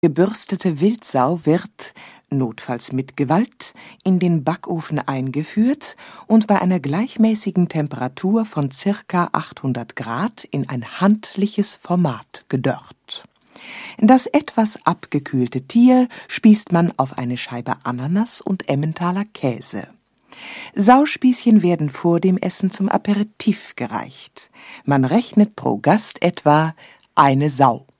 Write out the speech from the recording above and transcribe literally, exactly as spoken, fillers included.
Gebürstete Wildsau wird, notfalls mit Gewalt, in den Backofen eingeführt und bei einer gleichmäßigen Temperatur von circa achthundert Grad in ein handliches Format gedörrt. Das etwas abgekühlte Tier spießt man auf eine Scheibe Ananas und Emmentaler Käse. Sauspießchen werden vor dem Essen zum Aperitif gereicht. Man rechnet pro Gast etwa eine Sau.